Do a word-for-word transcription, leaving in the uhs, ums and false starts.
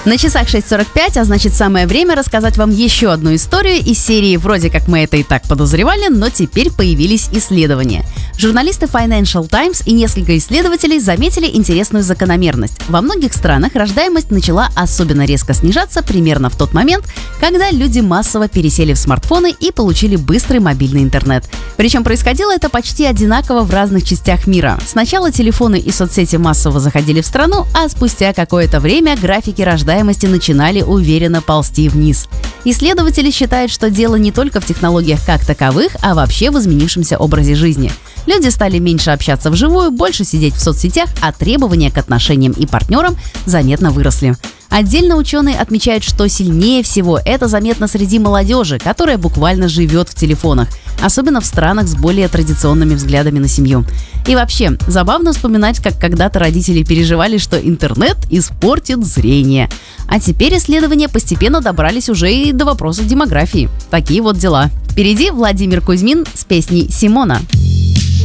На часах шесть сорок пять, а значит самое время рассказать вам еще одну историю из серии «Вроде как мы это и так подозревали, но теперь появились исследования». Журналисты Financial Times и несколько исследователей заметили интересную закономерность. Во многих странах рождаемость начала особенно резко снижаться примерно в тот момент, когда люди массово пересели в смартфоны и получили быстрый мобильный интернет. Причем происходило это почти одинаково в разных частях мира. Сначала телефоны и соцсети массово заходили в страну, а спустя какое-то время графики рождаемости начинали уверенно ползти вниз. Исследователи считают, что дело не только в технологиях как таковых, а вообще в изменившемся образе жизни. Люди стали меньше общаться вживую, больше сидеть в соцсетях, а требования к отношениям и партнерам заметно выросли. Отдельно ученые отмечают, что сильнее всего это заметно среди молодежи, которая буквально живет в телефонах, особенно в странах с более традиционными взглядами на семью. И вообще, забавно вспоминать, как когда-то родители переживали, что интернет испортит зрение. А теперь исследования постепенно добрались уже и до вопросов демографии. Такие вот дела. Впереди Владимир Кузьмин с песней «Симона».